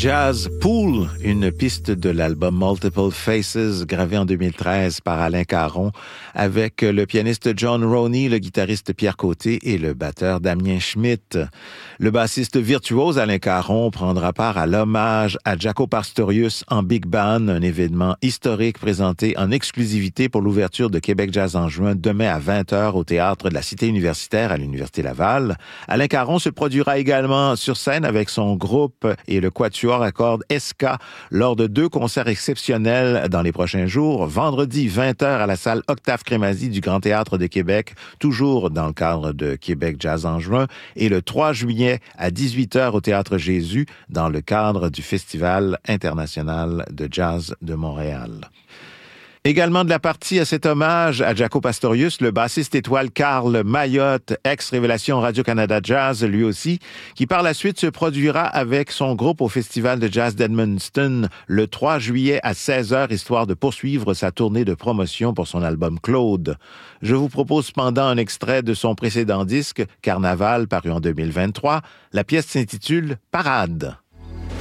Jazz Pool, une piste de l'album Multiple Faces, gravé en 2013 par Alain Caron, avec le pianiste John Roney, le guitariste Pierre Côté et le batteur Damien Schmidt. Le bassiste virtuose Alain Caron prendra part à l'hommage à Jaco Pastorius en Big Band, un événement historique présenté en exclusivité pour l'ouverture de Québec Jazz en juin, demain à 20h au théâtre de la Cité universitaire à l'Université Laval. Alain Caron se produira également sur scène avec son groupe et le quatuor à cordes Esca lors de 2 concerts exceptionnels dans les prochains jours. Vendredi, 20h à la salle Octave Crémazie du Grand Théâtre de Québec, toujours dans le cadre de Québec Jazz en juin, et le 3 juillet à 18h au Théâtre Jésus dans le cadre du Festival international de jazz de Montréal. Également de la partie à cet hommage à Jaco Pastorius, le bassiste étoile Carl Mayotte, ex-révélation Radio-Canada Jazz, lui aussi, qui par la suite se produira avec son groupe au Festival de Jazz d'Edmundston le 3 juillet à 16h, histoire de poursuivre sa tournée de promotion pour son album Claude. Je vous propose cependant un extrait de son précédent disque, Carnaval, paru en 2023. La pièce s'intitule Parade.